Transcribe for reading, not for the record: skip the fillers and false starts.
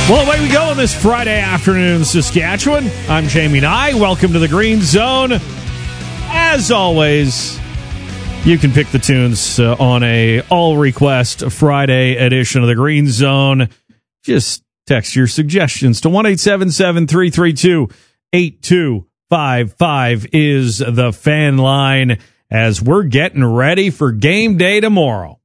Well, away we go on this Friday afternoon in Saskatchewan. I'm Jamie Nye. Welcome to the Green Zone. As always, you can pick the tunes on a all-request Friday edition of the Green Zone. Just text your suggestions to 1-877-332-8255 is the fan line as we're getting ready for game day tomorrow.